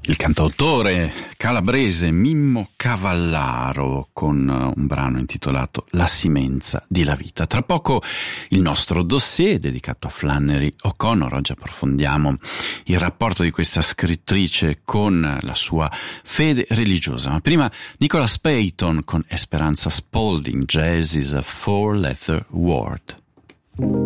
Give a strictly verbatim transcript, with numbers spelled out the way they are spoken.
Il cantautore calabrese Mimmo Cavallaro con un brano intitolato La Simenza di la Vita. Tra poco il nostro dossier dedicato a Flannery O'Connor. Oggi approfondiamo il rapporto di questa scrittrice con la sua fede religiosa. Ma prima Nicholas Payton con Esperanza Spalding, Jazz is a Four-Letter Word.